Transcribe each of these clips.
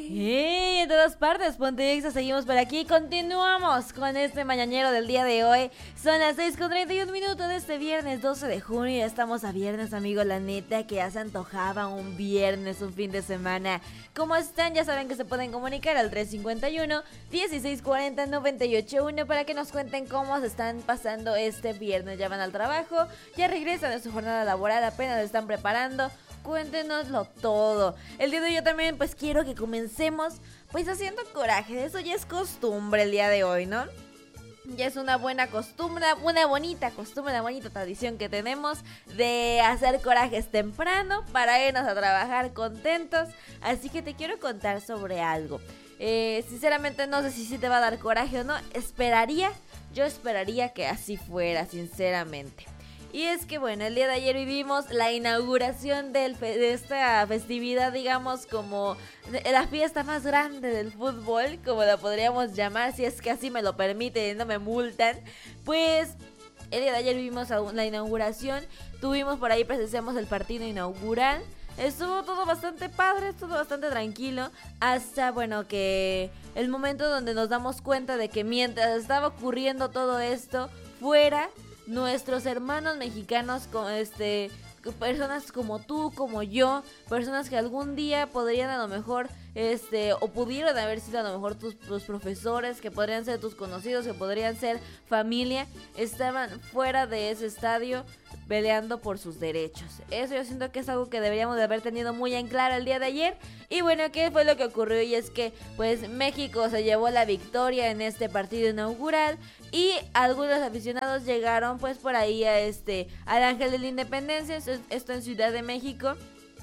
En todas partes, Ponte Exa, seguimos por aquí. Continuamos con este mañanero del día de hoy. Son las 6:31 de este viernes 12 de junio. Ya estamos a viernes, amigo. La neta que ya se antojaba un viernes, un fin de semana. ¿Cómo están? Ya saben que se pueden comunicar al 351-1640-981 para que nos cuenten cómo se están pasando este viernes. Ya van al trabajo, ya regresan de su jornada laboral, apenas se están preparando. Cuéntenoslo todo. El día de hoy yo también pues quiero que comencemos pues haciendo coraje. Eso ya es costumbre el día de hoy, ¿no? Ya es una buena costumbre, una bonita costumbre, una bonita tradición que tenemos de hacer corajes temprano para irnos a trabajar contentos. Así que te quiero contar sobre algo. Sinceramente no sé si te va a dar coraje o no. Yo esperaría que así fuera, sinceramente. Y es que bueno, el día de ayer vivimos la inauguración de esta festividad, digamos, como la fiesta más grande del fútbol, como la podríamos llamar, si es que así me lo permiten y no me multan. Pues el día de ayer vivimos la inauguración, tuvimos por ahí, presenciamos el partido inaugural. Estuvo todo bastante padre, estuvo bastante tranquilo, hasta bueno que el momento donde nos damos cuenta de que mientras estaba ocurriendo todo esto, fuera nuestros hermanos mexicanos, personas como tú, como yo, personas que algún día podrían a lo mejor, o pudieron haber sido a lo mejor tus profesores, que podrían ser tus conocidos, que podrían ser familia, estaban fuera de ese estadio peleando por sus derechos. Eso yo siento que es algo que deberíamos de haber tenido muy en claro el día de ayer. Y bueno, ¿qué fue lo que ocurrió? Y es que pues México se llevó la victoria en este partido inaugural y algunos aficionados llegaron pues por ahí al Ángel de la Independencia, esto en Ciudad de México,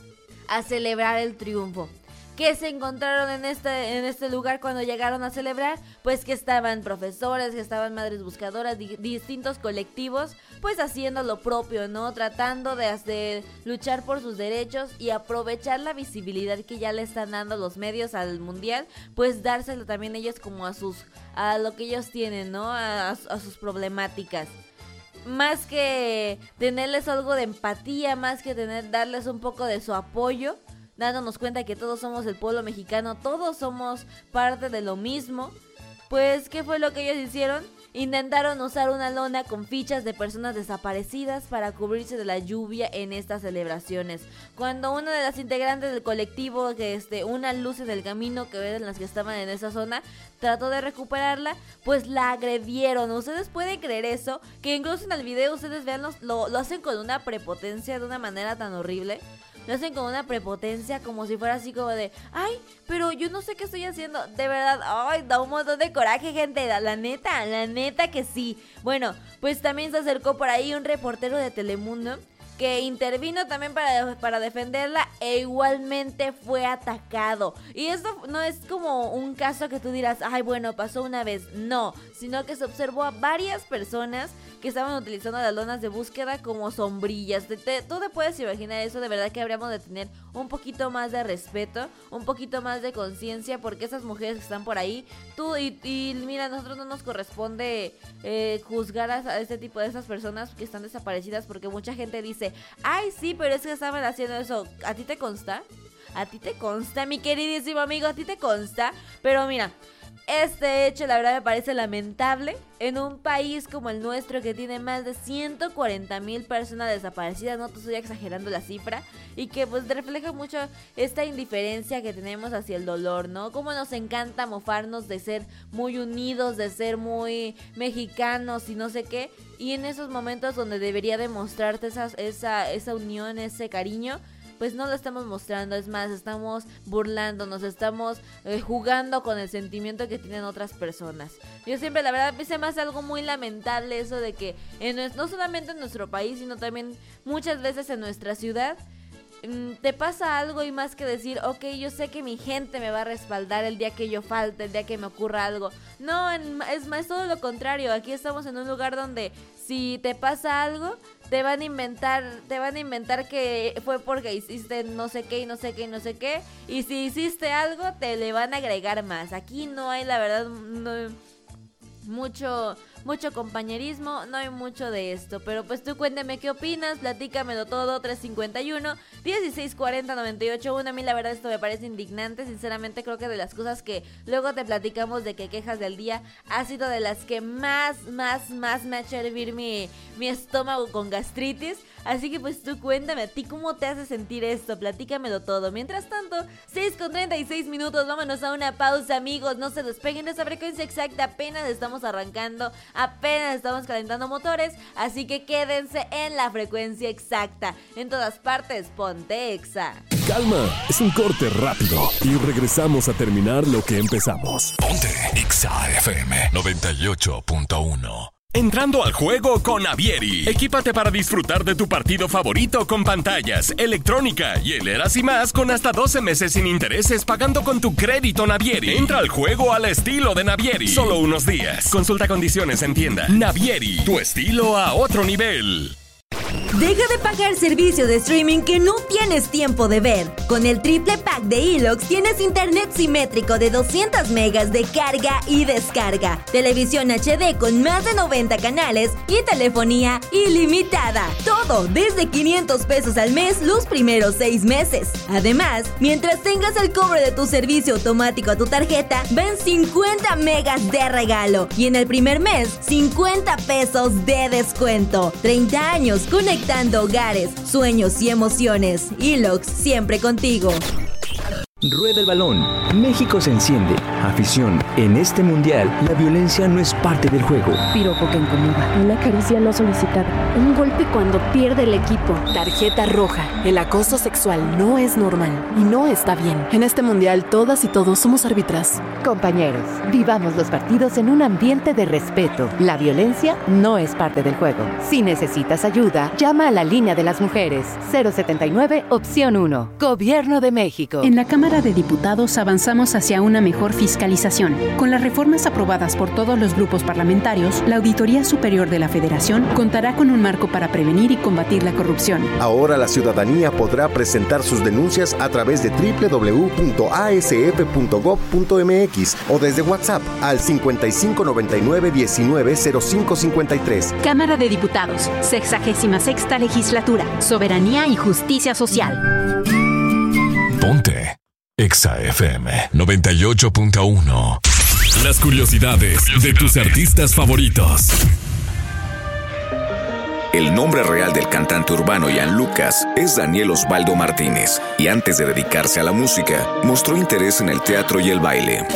a celebrar el triunfo. ¿Qué se encontraron en este lugar cuando llegaron a celebrar? Pues que estaban profesores, que estaban madres buscadoras, distintos colectivos, pues haciendo lo propio, ¿no? Tratando de luchar por sus derechos y aprovechar la visibilidad que ya le están dando los medios al mundial, pues dárselo también ellos como a lo que ellos tienen, ¿no? A sus problemáticas. Más que tenerles algo de empatía, más que darles un poco de su apoyo, dándonos cuenta que todos somos el pueblo mexicano, todos somos parte de lo mismo. Pues, ¿qué fue lo que ellos hicieron? Intentaron usar una lona con fichas de personas desaparecidas para cubrirse de la lluvia en estas celebraciones. Cuando una de las integrantes del colectivo, una luz en el camino, que eran las que estaban en esa zona, trató de recuperarla, pues la agredieron. ¿Ustedes pueden creer eso? Que incluso en el video ustedes vean, lo hacen con una prepotencia de una manera tan horrible. Lo hacen con una prepotencia como si fuera así como de, ay, pero yo no sé qué estoy haciendo. De verdad, ay, da un montón de coraje, gente. La neta que sí. Bueno, pues también se acercó por ahí un reportero de Telemundo que intervino también para defenderla e igualmente fue atacado. Y esto no es como un caso que tú dirás, ay, bueno, pasó una vez. No, sino que se observó a varias personas que estaban utilizando las lonas de búsqueda como sombrillas. Tú te puedes imaginar eso. De verdad que habríamos de tener un poquito más de respeto, un poquito más de conciencia, porque esas mujeres que están por ahí, y mira, a nosotros no nos corresponde juzgar a este tipo de esas personas que están desaparecidas, porque mucha gente dice, ay, sí, pero es que estaban haciendo eso. ¿A ti te consta? ¿A ti te consta, mi queridísimo amigo? ¿A ti te consta? Pero mira, este hecho la verdad me parece lamentable en un país como el nuestro que tiene más de 140,000 personas desaparecidas, no te estoy exagerando la cifra, y que pues refleja mucho esta indiferencia que tenemos hacia el dolor, ¿no? Como nos encanta mofarnos de ser muy unidos, de ser muy mexicanos y no sé qué, y en esos momentos donde debería demostrarte esa unión, ese cariño, pues no lo estamos mostrando. Es más, estamos burlándonos, estamos jugando con el sentimiento que tienen otras personas. Yo siempre, la verdad, se me hace algo muy lamentable eso de que no solamente en nuestro país, sino también muchas veces en nuestra ciudad, te pasa algo y más que decir, ok, yo sé que mi gente me va a respaldar el día que yo falte, el día que me ocurra algo. No, es más todo lo contrario. Aquí estamos en un lugar donde si te pasa algo, te van a inventar que fue porque hiciste no sé qué y no sé qué y no sé qué. Y si hiciste algo, te le van a agregar más. Aquí no hay, la verdad, mucho mucho compañerismo, no hay mucho de esto. Pero pues tú cuéntame qué opinas, platícamelo todo, 351-1640-981. A mí la verdad esto me parece indignante, sinceramente creo que de las cosas que luego te platicamos de que quejas del día, ha sido de las que más me ha hecho hervir mi estómago con gastritis. Así que pues tú cuéntame a ti cómo te hace sentir esto, platícamelo todo. Mientras tanto, 6:36, vámonos a una pausa, amigos, no se despeguen de esa frecuencia exacta, apenas estamos arrancando, apenas estamos calentando motores, así que quédense en la frecuencia exacta, en todas partes, ponte Exa. Calma, es un corte rápido y regresamos a terminar lo que empezamos. Ponte Exa FM 98.1. Entrando al juego con Navieri. Equípate para disfrutar de tu partido favorito con pantallas, electrónica, hieleras y más con hasta 12 meses sin intereses pagando con tu crédito Navieri. Entra al juego al estilo de Navieri. Solo unos días. Consulta condiciones en tienda. Navieri, tu estilo a otro nivel. Deja de pagar servicio de streaming que no tienes tiempo de ver. Con el triple pack de Elox tienes internet simétrico de 200 megas de carga y descarga, televisión HD con más de 90 canales y telefonía ilimitada. Todo desde 500 pesos al mes los primeros 6 meses. Además, mientras tengas el cobro de tu servicio automático a tu tarjeta, ven 50 megas de regalo y en el primer mes 50 pesos de descuento. 30 años conectando hogares, sueños y emociones. Elox, siempre contigo. Rueda el balón. México se enciende. Afición. En este mundial, la violencia no es parte del juego. Piropo que incomoda. Una caricia no solicitada. Un golpe cuando pierde el equipo. Tarjeta roja. El acoso sexual no es normal y no está bien. En este mundial, todas y todos somos árbitras. Compañeros, vivamos los partidos en un ambiente de respeto. La violencia no es parte del juego. Si necesitas ayuda, llama a la línea de las mujeres. 079, opción 1. Gobierno de México. En la Cámara de Diputados avanzamos hacia una mejor fiscalización. Con las reformas aprobadas por todos los grupos parlamentarios, la Auditoría Superior de la Federación contará con un marco para prevenir y combatir la corrupción. Ahora la ciudadanía podrá presentar sus denuncias a través de www.asf.gov.mx o desde WhatsApp al 5599-190553. Cámara de Diputados, 66ª Legislatura, Soberanía y Justicia Social. Ponte Exa FM 98.1. Las curiosidades de tus artistas favoritos. El nombre real del cantante urbano Ian Lucas es Daniel Osvaldo Martínez, y antes de dedicarse a la música, mostró interés en el teatro y el baile.